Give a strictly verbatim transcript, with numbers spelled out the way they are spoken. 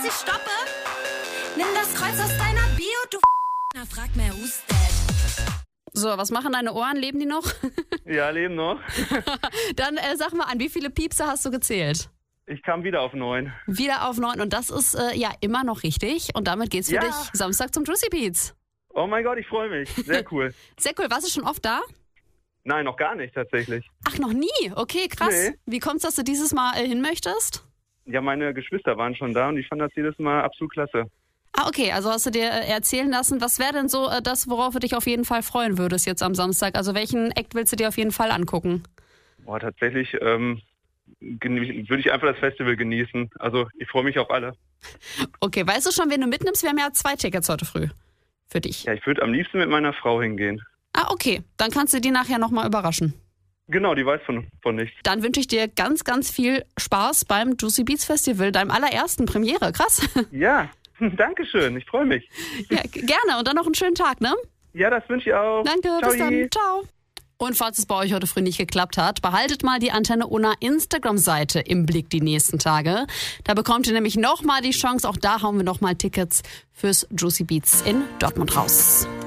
dass ich stoppe? Nimm das Kreuz aus deiner Bio, du Na, frag mehr, who's dead? So, was machen deine Ohren? Leben die noch? Ja, leben noch. Dann äh, sag mal an, wie viele Piepse hast du gezählt? Ich kam wieder auf neun. Wieder auf neun und das ist äh, ja immer noch richtig. Und damit geht's für Ja. dich Samstag zum Juicy Beats. Oh mein Gott, ich freue mich. Sehr cool. Sehr cool. Warst du schon oft da? Nein, noch gar nicht tatsächlich. Ach, noch nie? Okay, krass. Nee. Wie kommt's, dass du dieses Mal äh, hin möchtest? Ja, meine Geschwister waren schon da und ich fand das jedes Mal absolut klasse. Ah, okay, also hast du dir äh, erzählen lassen, was wäre denn so äh, das, worauf du dich auf jeden Fall freuen würdest jetzt am Samstag? Also welchen Act willst du dir auf jeden Fall angucken? Boah, tatsächlich ähm, genie- würde ich einfach das Festival genießen. Also ich freue mich auf alle. Okay, weißt du schon, wen du mitnimmst? Wir haben ja zwei Tickets heute früh für dich. Ja, ich würde am liebsten mit meiner Frau hingehen. Ah, okay, dann kannst du die nachher nochmal überraschen. Genau, die weiß von, von nichts. Dann wünsche ich dir ganz, ganz viel Spaß beim Juicy Beats Festival, deinem allerersten Premiere. Krass. Ja, danke schön. Ich freue mich. Ja, g- gerne und dann noch einen schönen Tag, ne? Ja, das wünsche ich auch. Danke, Ciao. bis dann. Ciao. Und falls es bei euch heute früh nicht geklappt hat, behaltet mal die Antenne Unna Instagram-Seite im Blick die nächsten Tage. Da bekommt ihr nämlich nochmal die Chance, auch da hauen wir nochmal Tickets fürs Juicy Beats in Dortmund raus.